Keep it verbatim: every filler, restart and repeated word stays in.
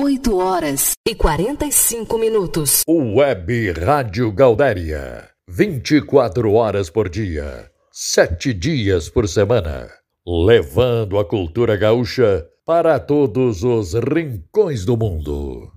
oito horas e quarenta e cinco minutos. Web Rádio Gaudéria. vinte e quatro horas por dia, sete dias por semana. Levando a cultura gaúcha para todos os rincões do mundo.